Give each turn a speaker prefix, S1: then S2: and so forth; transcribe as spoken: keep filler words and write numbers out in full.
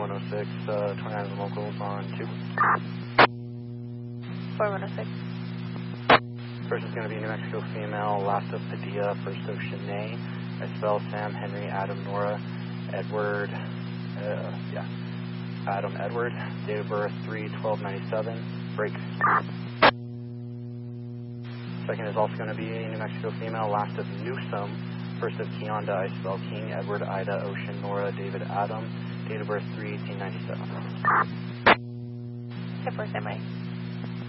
S1: one oh six, uh, twenty-nine locals on two.
S2: four one oh six.
S1: First is going to be New Mexico female, last of Padilla, first of Shanae, Isabel, Sam, Henry, Adam, Nora, Edward, uh, yeah, Adam, Edward, date of birth three twelve ninety-seven, break. Second is also going to be New Mexico female, last of Newsom, first of Keonda, Isabel, King, Edward, Ida, Ocean, Nora, David, Adam, date of birth three eighteen ninety-seven.
S2: ten four, stand by.